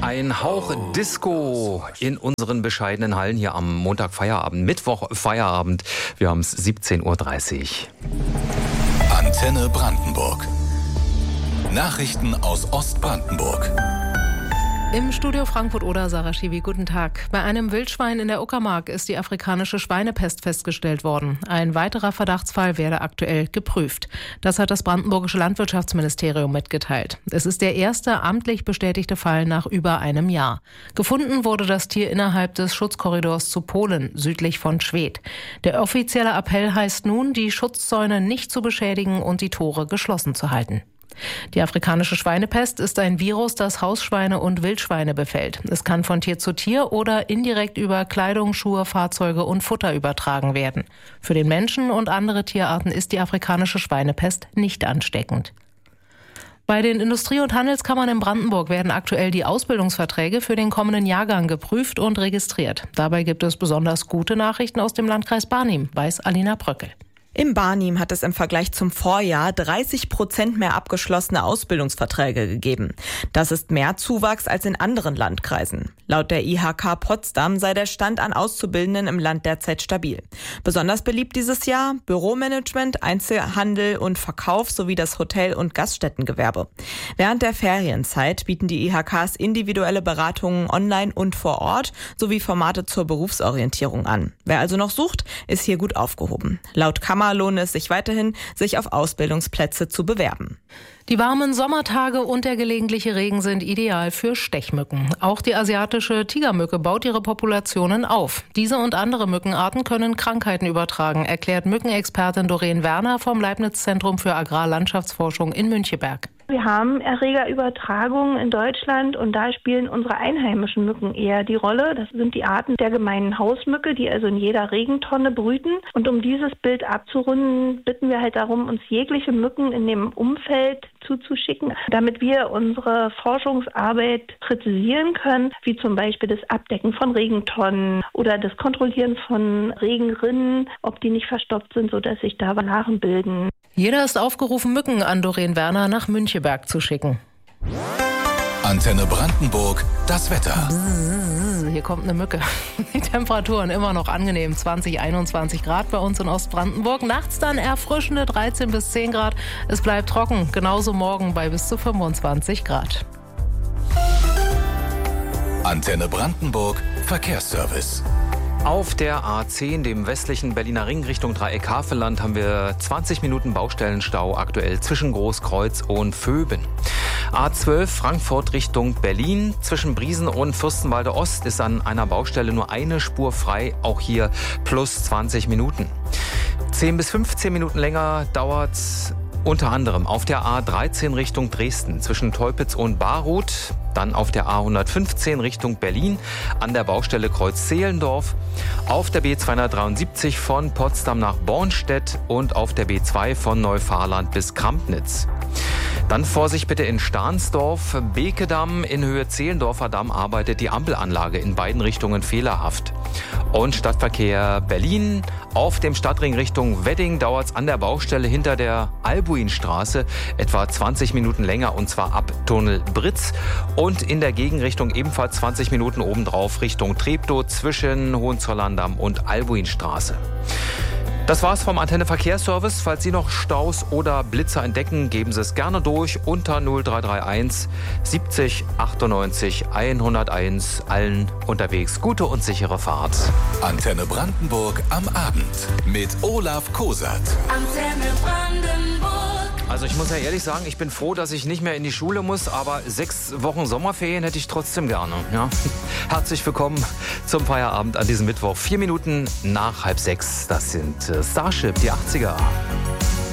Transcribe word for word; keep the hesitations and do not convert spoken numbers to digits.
Ein Hauch Disco in unseren bescheidenen Hallen hier am Montag Feierabend, Mittwoch Feierabend. Wir haben es siebzehn Uhr dreißig. Antenne Brandenburg. Nachrichten aus Ostbrandenburg. Im Studio Frankfurt-Oder, Sarah Schiwi, guten Tag. Bei einem Wildschwein in der Uckermark ist die afrikanische Schweinepest festgestellt worden. Ein weiterer Verdachtsfall werde aktuell geprüft. Das hat das brandenburgische Landwirtschaftsministerium mitgeteilt. Es ist der erste amtlich bestätigte Fall nach über einem Jahr. Gefunden wurde das Tier innerhalb des Schutzkorridors zu Polen, südlich von Schwedt. Der offizielle Appell heißt nun, die Schutzzäune nicht zu beschädigen und die Tore geschlossen zu halten. Die afrikanische Schweinepest ist ein Virus, das Hausschweine und Wildschweine befällt. Es kann von Tier zu Tier oder indirekt über Kleidung, Schuhe, Fahrzeuge und Futter übertragen werden. Für den Menschen und andere Tierarten ist die afrikanische Schweinepest nicht ansteckend. Bei den Industrie- und Handelskammern in Brandenburg werden aktuell die Ausbildungsverträge für den kommenden Jahrgang geprüft und registriert. Dabei gibt es besonders gute Nachrichten aus dem Landkreis Barnim, weiß Alina Bröckel. Im Barnim hat es im Vergleich zum Vorjahr dreißig Prozent mehr abgeschlossene Ausbildungsverträge gegeben. Das ist mehr Zuwachs als in anderen Landkreisen. Laut der I H K Potsdam sei der Stand an Auszubildenden im Land derzeit stabil. Besonders beliebt dieses Jahr Büromanagement, Einzelhandel und Verkauf sowie das Hotel- und Gaststättengewerbe. Während der Ferienzeit bieten die I H Ks individuelle Beratungen online und vor Ort sowie Formate zur Berufsorientierung an. Wer also noch sucht, ist hier gut aufgehoben. Laut Kammer lohnt es sich weiterhin, sich auf Ausbildungsplätze zu bewerben. Die warmen Sommertage und der gelegentliche Regen sind ideal für Stechmücken. Auch die asiatische Tigermücke baut ihre Populationen auf. Diese und andere Mückenarten können Krankheiten übertragen, erklärt Mückenexpertin Doreen Werner vom Leibniz-Zentrum für Agrarlandschaftsforschung in Müncheberg. Wir haben Erregerübertragungen in Deutschland und da spielen unsere einheimischen Mücken eher die Rolle. Das sind die Arten der gemeinen Hausmücke, die also in jeder Regentonne brüten. Und um dieses Bild abzurunden, bitten wir halt darum, uns jegliche Mücken in dem Umfeld zuzuschicken, damit wir unsere Forschungsarbeit präzisieren können, wie zum Beispiel das Abdecken von Regentonnen oder das Kontrollieren von Regenrinnen, ob die nicht verstopft sind, sodass sich da Waren bilden. Jeder ist aufgerufen, Mücken an Doreen Werner nach Müncheberg zu schicken. Antenne Brandenburg, das Wetter. Hier kommt eine Mücke. Die Temperaturen immer noch angenehm, zwanzig, einundzwanzig Grad bei uns in Ostbrandenburg. Nachts dann erfrischende dreizehn bis zehn Grad. Es bleibt trocken, genauso morgen bei bis zu fünfundzwanzig Grad. Antenne Brandenburg, Verkehrsservice. Auf der A zehn, dem westlichen Berliner Ring Richtung Dreieck-Havelland, haben wir zwanzig Minuten Baustellenstau aktuell zwischen Großkreuz und Vöben. A zwölf Frankfurt Richtung Berlin. Zwischen Briesen und Fürstenwalde Ost ist an einer Baustelle nur eine Spur frei. Auch hier plus zwanzig Minuten. zehn bis fünfzehn Minuten länger dauert's unter anderem auf der A dreizehn Richtung Dresden zwischen Teupitz und Baruth. Dann auf der A hundertfünfzehn Richtung Berlin an der Baustelle Kreuz-Zehlendorf. Auf der B zweihundertdreiundsiebzig von Potsdam nach Bornstedt und auf der B zwei von Neufahrland bis Krampnitz. Dann Vorsicht bitte in Stahnsdorf. Bekedamm in Höhe Zehlendorfer Damm arbeitet die Ampelanlage in beiden Richtungen fehlerhaft. Und Stadtverkehr Berlin. Auf dem Stadtring Richtung Wedding dauert es an der Baustelle hinter der Albuinstraße etwa zwanzig Minuten länger, und zwar ab Tunnel Britz. Und in der Gegenrichtung ebenfalls zwanzig Minuten obendrauf Richtung Treptow zwischen Hohenzollern-Damm und Albuinstraße. Das war's vom Antenne Verkehrsservice. Falls Sie noch Staus oder Blitzer entdecken, geben Sie es gerne durch unter null drei drei eins siebzig achtundneunzig hunderteins. Allen unterwegs gute und sichere Fahrt. Antenne Brandenburg am Abend mit Olaf Kosat. Antenne Brandenburg. Also ich muss ja ehrlich sagen, ich bin froh, dass ich nicht mehr in die Schule muss, aber sechs Wochen Sommerferien hätte ich trotzdem gerne. Ja? Herzlich willkommen zum Feierabend an diesem Mittwoch. Vier Minuten nach halb sechs. Das sind Starship, die achtziger.